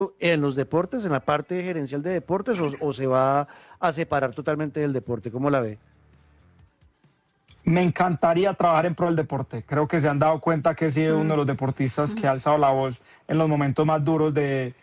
en los deportes, en la parte gerencial de deportes, o se va a separar totalmente del deporte? ¿Cómo la ve? Me encantaría trabajar en pro del deporte. Creo que se han dado cuenta que he sido uno de los deportistas que ha alzado la voz en los momentos más duros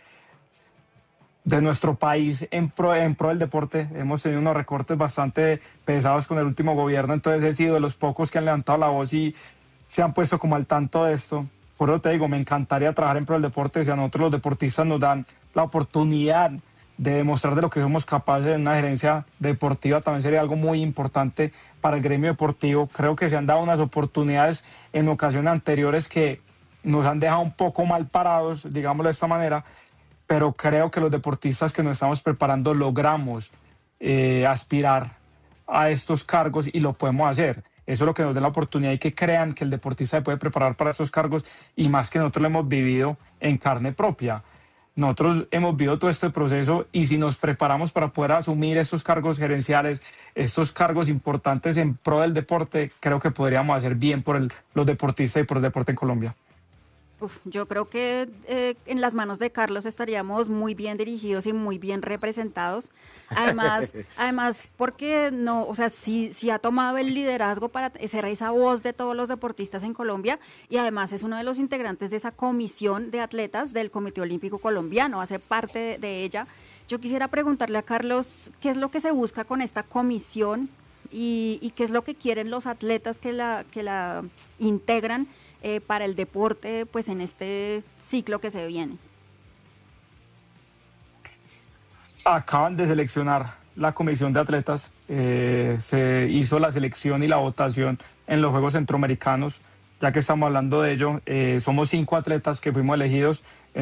de nuestro país en pro del deporte. Hemos tenido unos recortes bastante pesados con el último gobierno, entonces he sido de los pocos que han levantado la voz y se han puesto como al tanto de esto. Por eso te digo, me encantaría trabajar en pro del deporte. Si a nosotros los deportistas nos dan la oportunidad de demostrar de lo que somos capaces en una gerencia deportiva, también sería algo muy importante para el gremio deportivo. Creo que se han dado unas oportunidades en ocasiones anteriores que nos han dejado un poco mal parados, digámoslo de esta manera, pero creo que los deportistas que nos estamos preparando logramos aspirar a estos cargos y lo podemos hacer. Eso es lo que nos da la oportunidad y que crean que el deportista se puede preparar para estos cargos y más que nosotros lo hemos vivido en carne propia. Nosotros hemos vivido todo este proceso y si nos preparamos para poder asumir estos cargos gerenciales, estos cargos importantes en pro del deporte, creo que podríamos hacer bien por los deportistas y por el deporte en Colombia. Uf, yo creo que en las manos de Carlos estaríamos muy bien dirigidos y muy bien representados. Además, porque no, o sea, sí ha tomado el liderazgo para ser esa voz de todos los deportistas en Colombia y además es uno de los integrantes de esa comisión de atletas del Comité Olímpico Colombiano, hace parte de ella. Yo quisiera preguntarle a Carlos, ¿qué es lo que se busca con esta comisión y qué es lo que quieren los atletas que la integran? Para el deporte, pues en este ciclo que se viene. Acaban de seleccionar la comisión de atletas, se hizo la selección y la votación en los Juegos Centroamericanos, ya que estamos hablando de ello, somos 5 atletas que fuimos elegidos,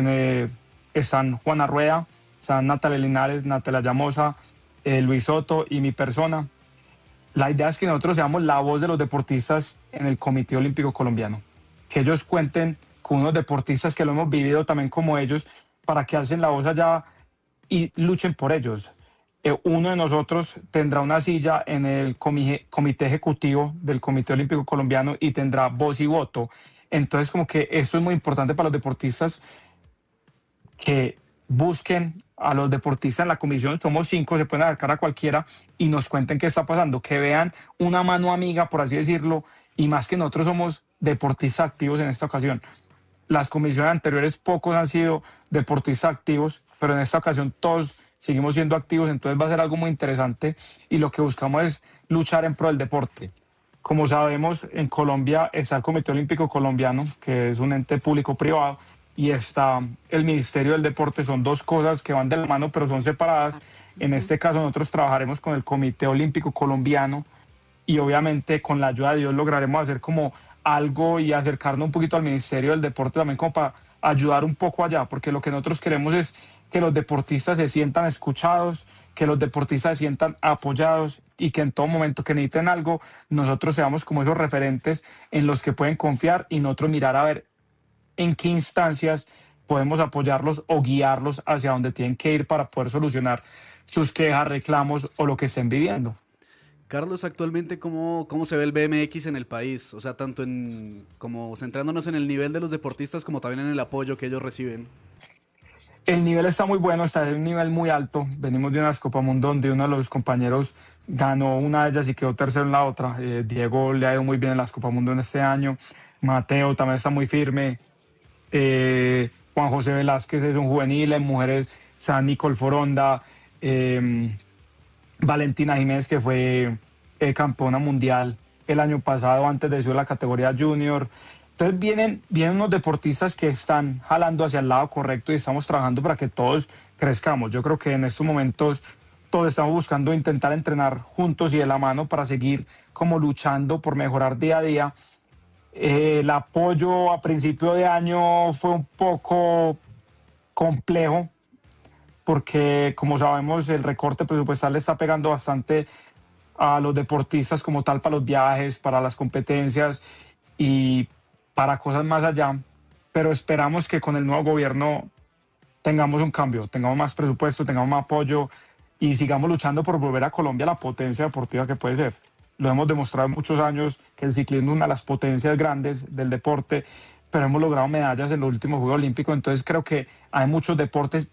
están Juana Rueda, están Natalia Linares, Natalia Llamosa, Luis Soto y mi persona. La idea es que nosotros seamos la voz de los deportistas en el Comité Olímpico Colombiano, que ellos cuenten con unos deportistas que lo hemos vivido también como ellos, para que alcen la voz allá y luchen por ellos. Uno de nosotros tendrá una silla en el comité ejecutivo del Comité Olímpico Colombiano y tendrá voz y voto. Entonces, como que esto es muy importante para los deportistas, que busquen a los deportistas en la comisión, somos 5, se pueden acercar a cualquiera y nos cuenten qué está pasando, que vean una mano amiga, por así decirlo, y más que nosotros somos deportistas activos en esta ocasión. Las comisiones anteriores pocos han sido deportistas activos, pero en esta ocasión todos seguimos siendo activos, entonces va a ser algo muy interesante y lo que buscamos es luchar en pro del deporte. Como sabemos, en Colombia está el Comité Olímpico Colombiano, que es un ente público-privado, y está el Ministerio del Deporte. Son dos cosas que van de la mano, pero son separadas. En este caso, nosotros trabajaremos con el Comité Olímpico Colombiano y obviamente con la ayuda de Dios lograremos hacer como algo y acercarnos un poquito al Ministerio del Deporte también como para ayudar un poco allá, porque lo que nosotros queremos es que los deportistas se sientan escuchados, que los deportistas se sientan apoyados y que en todo momento que necesiten algo, nosotros seamos como esos referentes en los que pueden confiar y nosotros mirar a ver en qué instancias podemos apoyarlos o guiarlos hacia donde tienen que ir para poder solucionar sus quejas, reclamos o lo que estén viviendo. Carlos, actualmente, ¿cómo se ve el BMX en el país? O sea, tanto como centrándonos en el nivel de los deportistas como también en el apoyo que ellos reciben. El nivel está muy bueno, está en un nivel muy alto. Venimos de unas Copa Mundo donde uno de los compañeros ganó una de ellas y quedó tercero en la otra. Diego le ha ido muy bien en las Copa Mundo en este año. Mateo también está muy firme. Juan José Velázquez es un juvenil. En mujeres, San Nicole Foronda. Valentina Jiménez, que fue campeona mundial el año pasado antes de subir la categoría junior. Entonces vienen unos deportistas que están jalando hacia el lado correcto y estamos trabajando para que todos crezcamos. Yo creo que en estos momentos todos estamos buscando intentar entrenar juntos y de la mano para seguir como luchando por mejorar día a día. El apoyo a principio de año fue un poco complejo, porque como sabemos el recorte presupuestal le está pegando bastante a los deportistas como tal, para los viajes, para las competencias y para cosas más allá, pero esperamos que con el nuevo gobierno tengamos un cambio, tengamos más presupuesto, tengamos más apoyo y sigamos luchando por volver a Colombia la potencia deportiva que puede ser. Lo hemos demostrado en muchos años que el ciclismo es una de las potencias grandes del deporte, pero hemos logrado medallas en los últimos Juegos Olímpicos, entonces creo que hay muchos deportes